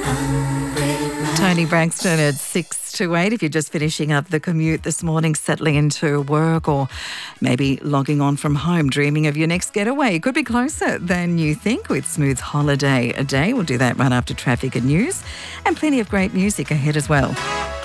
Tony Braxton at 6 to 8. If you're just finishing up the commute this morning, settling into work, or maybe logging on from home, dreaming of your next getaway, it could be closer than you think with Smooth Holiday a Day. We'll do that right after traffic and news, and plenty of great music ahead as well.